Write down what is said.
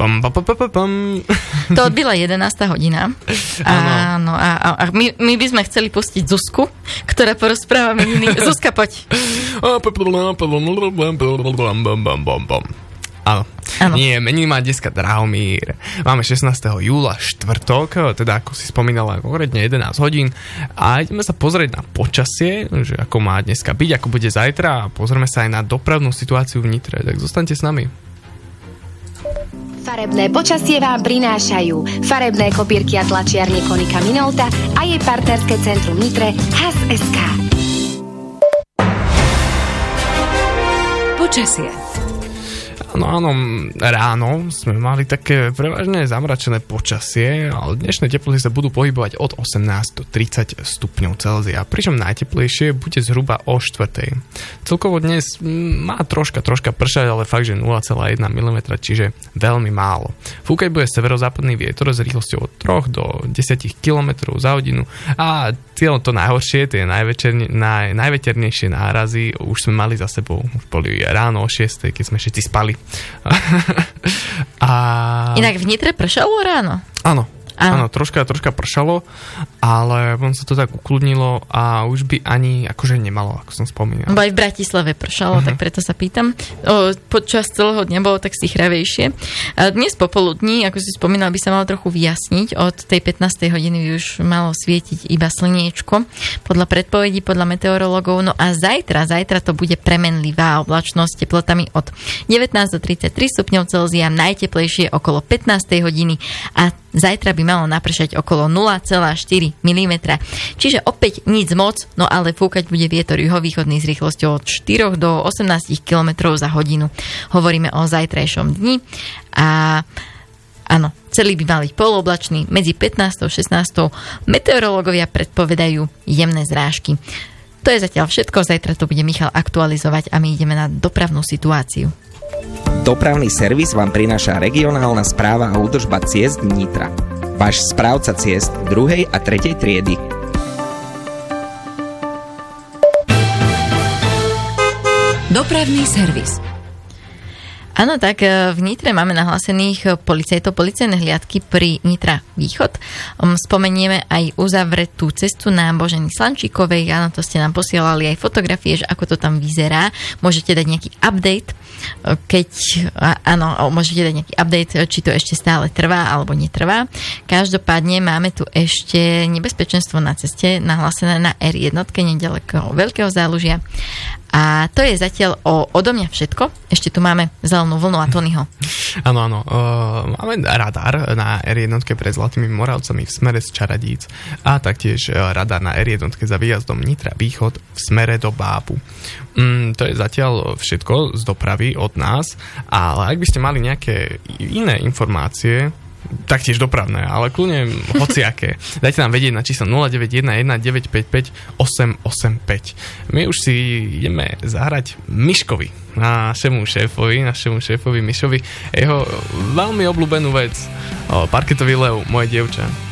To odbila 11. hodina. Áno. A my by sme chceli pustiť Zuzku, ktorá porozpráva meniny. Zuzka, poď. Áno. Nie, meniny má dneska Drahomír. Máme 16. júla, štvrtok, teda ako si spomínala, konkrétne 11 hodín. A ideme sa pozrieť na počasie, že ako má dneska byť, ako bude zajtra a pozrieme sa aj na dopravnú situáciu v Nitre. Tak zostaňte s nami. Farebné počasie vám prinášajú farebné kopírky a tlačiarne Konika Minolta a jej partnerské centrum Nitre HAS.sk. Počasie. Áno, ráno sme mali také prevažne zamračené počasie, ale dnešné teploty sa budú pohybovať od 18 do 30 stupňov Celzia, pričom najteplejšie bude zhruba o 4. Celkovo dnes má troška pršať, ale fakt, že 0,1 mm, čiže veľmi málo. Fúkať bude severozápadný vietor s rýchlosťou od 3 do 10 km za hodinu a to najhoršie, tie najveternejšie nárazy už sme mali za sebou. Už boli ráno o 6, keď sme všetci spali. Inak v Nitre pršalo ráno? Áno, troška pršalo, ale on sa to tak ukludnilo a už by ani akože nemalo, ako som spomínal. Bo aj v Bratislave pršalo, tak preto sa pýtam. Počas celého dňa bolo tak stichravejšie. Dnes popoludní, ako si spomínal, by sa malo trochu vyjasniť. Od tej 15. hodiny už malo svietiť iba slniečko. Podľa predpovedí, podľa meteorológov. No a zajtra to bude premenlivá oblačnosť teplotami od 19 do 33 stupňov Celzia, najteplejšie okolo 15. hodiny a zajtra by malo napršať okolo 0,4 mm. Čiže opäť nič moc, no ale fúkať bude vietor juhovýchodný s rýchlosťou od 4 do 18 km za hodinu. Hovoríme o zajtrajšom dni a áno, celý by mal byť polooblačný, medzi 15. a 16. meteorológovia predpovedajú jemné zrážky. To je zatiaľ všetko, zajtra to bude Michal aktualizovať a my ideme na dopravnú situáciu. Dopravný servis vám prináša regionálna správa a údržba ciest Nitra. Váš správca ciest 2. a 3. triedy. Dopravný servis. Áno, tak v Nitre máme nahlásených policajné hliadky pri Nitra Východ. Spomenieme aj uzavretú cestu na Boženy Slančíkovej. Áno, to ste nám posielali aj fotografie, že ako to tam vyzerá. Môžete dať nejaký update, môžete dať nejaký update, či to ešte stále trvá alebo netrvá. Každopádne máme tu ešte nebezpečenstvo na ceste nahlásené na R1, nedaleko Veľkého Zálužia. A to je zatiaľ odo mňa všetko. Ešte tu máme zelenú vlnu a Tonyho. Áno. Máme radar na R1 pred Zlatými Moravcami v smere z Čaradíc a taktiež radar na R1 za výjazdom Nitra Východ v smere do Bábu. To je zatiaľ všetko z dopravy od nás, ale ak by ste mali nejaké iné informácie, taktiež dopravné, ale kľudne hociaké. Dajte nám vedieť na číslo 0911 955 885. My už si ideme zahrať Miškovi, našemu šéfovi Mišovi, jeho veľmi obľúbenú vec, Parketový lev, moje dievča.